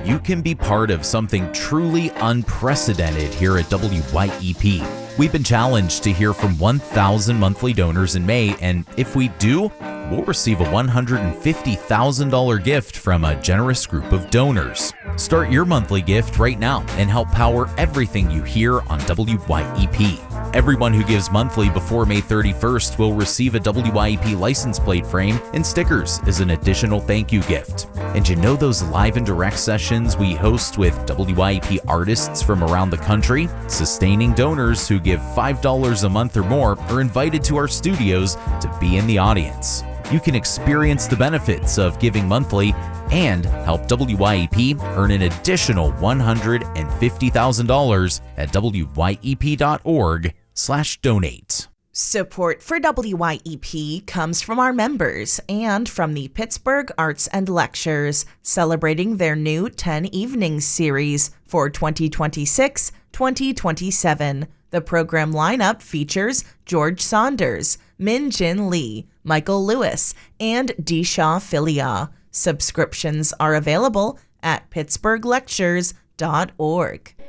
you can be part of something truly unprecedented here at WYEP. We've been challenged to hear from 1,000 monthly donors in May, and if we do, we'll receive a $150,000 gift from a generous group of donors. Start your monthly gift right now and help power everything you hear on WYEP. Everyone who gives monthly before May 31st will receive a WYEP license plate frame and stickers as an additional thank you gift. And you know those live and direct sessions we host with WYEP artists from around the country? Sustaining donors who give $5 a month or more are invited to our studios to be in the audience. You can experience the benefits of giving monthly and help WYEP earn an additional $150,000 at wyep.org/donate. Support for WYEP comes from our members and from the Pittsburgh Arts and Lectures, celebrating their new 10 evenings series for 2026-2027. The program lineup features George Saunders, Min Jin Lee, Michael Lewis, and Disha Philia. Subscriptions are available at pittsburghlectures.org.